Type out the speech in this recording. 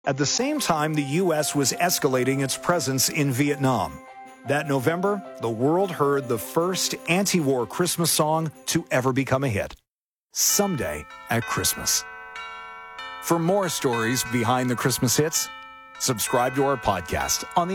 At the same time, the U.S. was escalating its presence in Vietnam. That November, the world heard the first anti-war Christmas song to ever become a hit, Someday at Christmas. For more stories behind the Christmas hits, subscribe to our podcast on the